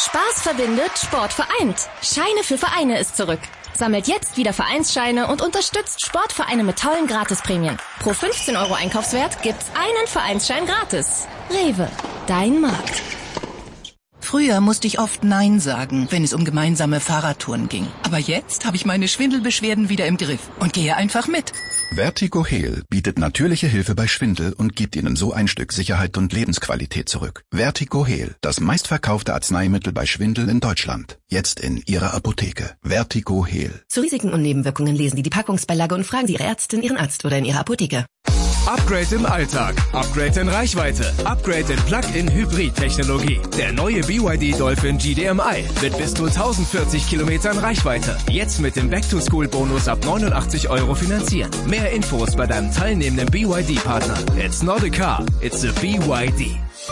Spaß verbindet, Sport vereint. Scheine für Vereine ist zurück. Sammelt jetzt wieder Vereinsscheine und unterstützt Sportvereine mit tollen Gratisprämien. Pro 15 € Einkaufswert gibt's einen Vereinsschein gratis. Rewe, dein Markt. Früher musste ich oft Nein sagen, wenn es um gemeinsame Fahrradtouren ging. Aber jetzt habe ich meine Schwindelbeschwerden wieder im Griff und gehe einfach mit. Vertigo Heal bietet natürliche Hilfe bei Schwindel und gibt Ihnen so ein Stück Sicherheit und Lebensqualität zurück. Vertigo Heal, das meistverkaufte Arzneimittel bei Schwindel in Deutschland. Jetzt in Ihrer Apotheke. Vertigo Heal. Zu Risiken und Nebenwirkungen lesen Sie die Packungsbeilage und fragen Sie Ihre Ärztin, Ihren Arzt oder in Ihrer Apotheke. Upgrade im Alltag, Upgrade in Reichweite, Upgrade in Plug-in-Hybrid-Technologie. Der neue BYD Dolphin GDMI mit bis zu 1040 Kilometern Reichweite. Jetzt mit dem Back-to-School-Bonus ab 89 € finanzieren. Mehr Infos bei deinem teilnehmenden BYD-Partner. It's not a car, it's a BYD.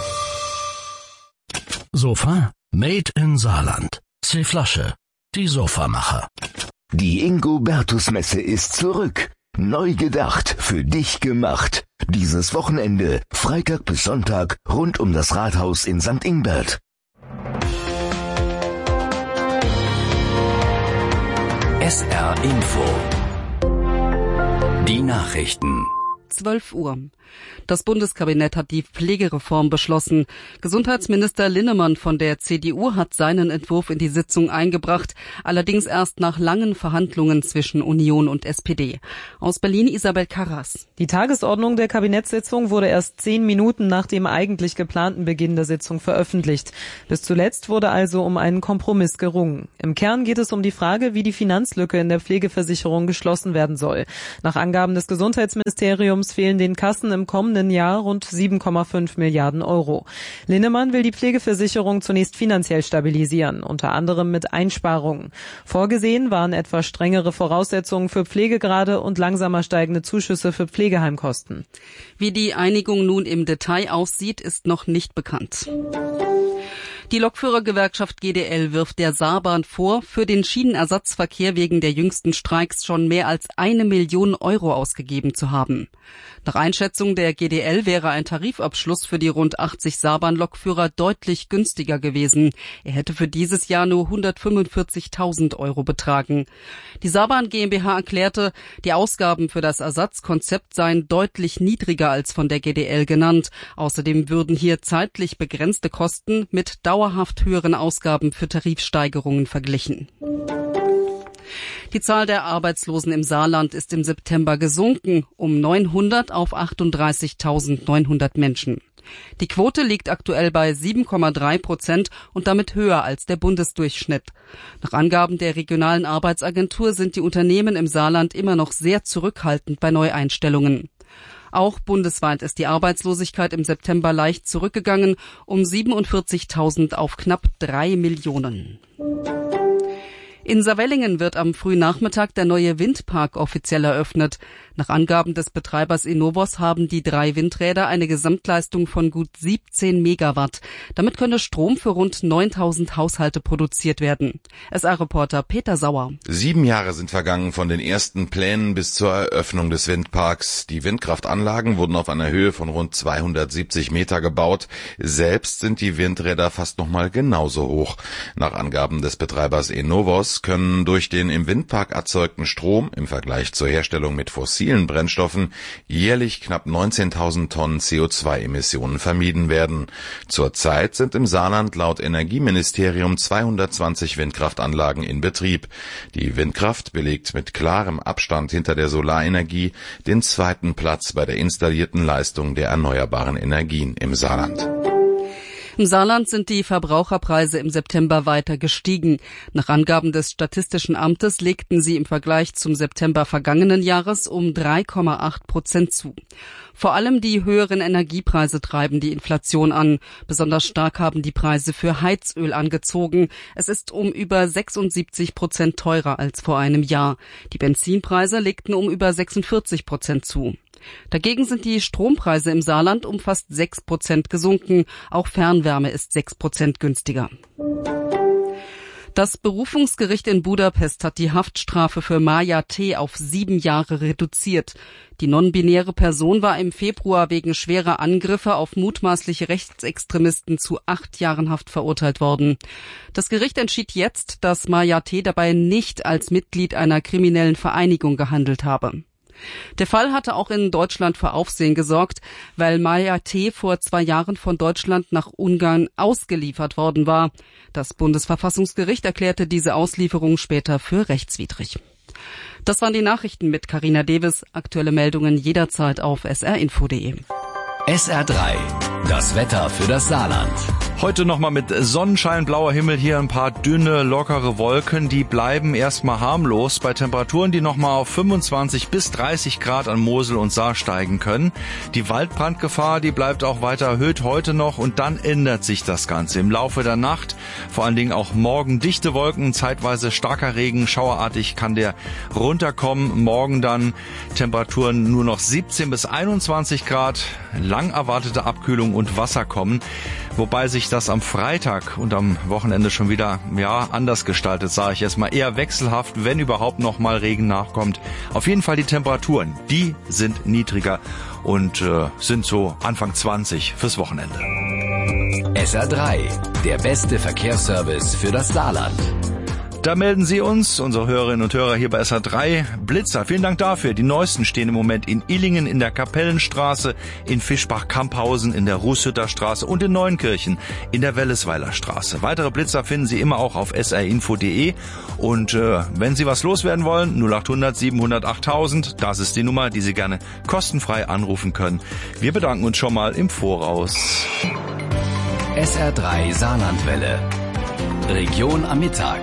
Sofa made in Saarland. C-Flasche, die Sofamacher. Die Ingo-Bertus-Messe ist zurück. Neu gedacht, für dich gemacht. Dieses Wochenende, Freitag bis Sonntag, rund um das Rathaus in St. Ingbert. SR Info. Die Nachrichten. 12 Uhr. Das Bundeskabinett hat die Pflegereform beschlossen. Gesundheitsminister Linnemann von der CDU hat seinen Entwurf in die Sitzung eingebracht, allerdings erst nach langen Verhandlungen zwischen Union und SPD. Aus Berlin Isabel Karras. Die Tagesordnung der Kabinettssitzung wurde erst 10 Minuten nach dem eigentlich geplanten Beginn der Sitzung veröffentlicht. Bis zuletzt wurde also um einen Kompromiss gerungen. Im Kern geht es um die Frage, wie die Finanzlücke in der Pflegeversicherung geschlossen werden soll. Nach Angaben des Gesundheitsministeriums fehlen den Kassen im kommenden Jahr rund 7,5 Milliarden €. Linnemann will die Pflegeversicherung zunächst finanziell stabilisieren, unter anderem mit Einsparungen. Vorgesehen waren etwa strengere Voraussetzungen für Pflegegrade und langsamer steigende Zuschüsse für Pflegeheimkosten. Wie die Einigung nun im Detail aussieht, ist noch nicht bekannt. Die Lokführergewerkschaft GDL wirft der Saarbahn vor, für den Schienenersatzverkehr wegen der jüngsten Streiks schon mehr als 1 Million € ausgegeben zu haben. Nach Einschätzung der GDL wäre ein Tarifabschluss für die rund 80 Saarbahn-Lokführer deutlich günstiger gewesen. Er hätte für dieses Jahr nur 145.000 € betragen. Die Saarbahn GmbH erklärte, die Ausgaben für das Ersatzkonzept seien deutlich niedriger als von der GDL genannt. Außerdem würden hier zeitlich begrenzte Kosten mit dauerhaft höheren Ausgaben für Tarifsteigerungen verglichen. Die Zahl der Arbeitslosen im Saarland ist im September gesunken, um 900 auf 38.900 Menschen. Die Quote liegt aktuell bei 7,3% und damit höher als der Bundesdurchschnitt. Nach Angaben der regionalen Arbeitsagentur sind die Unternehmen im Saarland immer noch sehr zurückhaltend bei Neueinstellungen. Auch bundesweit ist die Arbeitslosigkeit im September leicht zurückgegangen, um 47.000 auf knapp 3 Millionen. In Saarwellingen wird am frühen Nachmittag der neue Windpark offiziell eröffnet. Nach Angaben des Betreibers Enovos haben die 3 Windräder eine Gesamtleistung von gut 17 Megawatt. Damit könne Strom für rund 9.000 Haushalte produziert werden. SR-Reporter Peter Sauer. 7 Jahre sind vergangen von den ersten Plänen bis zur Eröffnung des Windparks. Die Windkraftanlagen wurden auf einer Höhe von rund 270 Meter gebaut. Selbst sind die Windräder fast nochmal genauso hoch. Nach Angaben des Betreibers Enovos können durch den im Windpark erzeugten Strom im Vergleich zur Herstellung mit fossilen Brennstoffen jährlich knapp 19.000 Tonnen CO2-Emissionen vermieden werden. Zurzeit sind im Saarland laut Energieministerium 220 Windkraftanlagen in Betrieb. Die Windkraft belegt mit klarem Abstand hinter der Solarenergie den 2. Platz bei der installierten Leistung der erneuerbaren Energien im Saarland. Im Saarland sind die Verbraucherpreise im September weiter gestiegen. Nach Angaben des Statistischen Amtes legten sie im Vergleich zum September vergangenen Jahres um 3,8% zu. Vor allem die höheren Energiepreise treiben die Inflation an. Besonders stark haben die Preise für Heizöl angezogen. Es ist um über 76% teurer als vor einem Jahr. Die Benzinpreise legten um über 46% zu. Dagegen sind die Strompreise im Saarland um fast 6% gesunken. Auch Fernwärme ist 6% günstiger. Das Berufungsgericht in Budapest hat die Haftstrafe für Maja T. auf 7 Jahre reduziert. Die non-binäre Person war im Februar wegen schwerer Angriffe auf mutmaßliche Rechtsextremisten zu 8 Jahren Haft verurteilt worden. Das Gericht entschied jetzt, dass Maja T. dabei nicht als Mitglied einer kriminellen Vereinigung gehandelt habe. Der Fall hatte auch in Deutschland für Aufsehen gesorgt, weil Maja T. vor 2 Jahren von Deutschland nach Ungarn ausgeliefert worden war. Das Bundesverfassungsgericht erklärte diese Auslieferung später für rechtswidrig. Das waren die Nachrichten mit Carina Deves. Aktuelle Meldungen jederzeit auf srinfo.de. SR3, das Wetter für das Saarland. Heute nochmal mit Sonnenschein, blauer Himmel, hier ein paar dünne, lockere Wolken, die bleiben erstmal harmlos bei Temperaturen, die nochmal auf 25 bis 30 Grad an Mosel und Saar steigen können. Die Waldbrandgefahr, die bleibt auch weiter erhöht heute noch und dann ändert sich das Ganze im Laufe der Nacht. Vor allen Dingen auch morgen dichte Wolken, zeitweise starker Regen, schauerartig kann der runterkommen. Morgen dann Temperaturen nur noch 17 bis 21 Grad, lang erwartete Abkühlung und Wasser kommen, wobei sich das am Freitag und am Wochenende schon wieder anders gestaltet, sage ich erstmal, eher wechselhaft, wenn überhaupt noch mal Regen nachkommt. Auf jeden Fall die Temperaturen, die sind niedriger und sind so Anfang 20 fürs Wochenende. SR3, der beste Verkehrsservice für das Saarland. Da melden Sie uns, unsere Hörerinnen und Hörer hier bei SR3, Blitzer. Vielen Dank dafür. Die neuesten stehen im Moment in Illingen, in der Kapellenstraße, in Fischbach-Kamphausen, in der Rußhütter Straße und in Neunkirchen, in der Wellesweiler Straße. Weitere Blitzer finden Sie immer auch auf srinfo.de. Und wenn Sie was loswerden wollen, 0800 700 8000, das ist die Nummer, die Sie gerne kostenfrei anrufen können. Wir bedanken uns schon mal im Voraus. SR3 Saarlandwelle. Region am Mittag.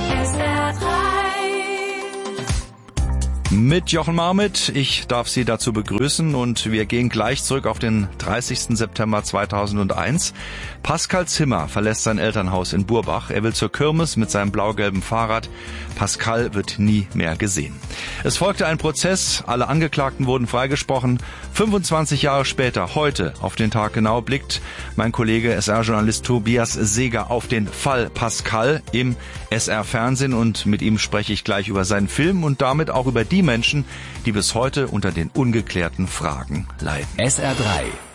Mit Jochen Marmit. Ich darf Sie dazu begrüßen und wir gehen gleich zurück auf den 30. September 2001. Pascal Zimmer verlässt sein Elternhaus in Burbach. Er will zur Kirmes mit seinem blau-gelben Fahrrad. Pascal wird nie mehr gesehen. Es folgte ein Prozess. Alle Angeklagten wurden freigesprochen. 25 Jahre später, heute, auf den Tag genau, blickt mein Kollege SR-Journalist Tobias Seeger auf den Fall Pascal im SR-Fernsehen und mit ihm spreche ich gleich über seinen Film und damit auch über die Menschen, die bis heute unter den ungeklärten Fragen leiden. SR3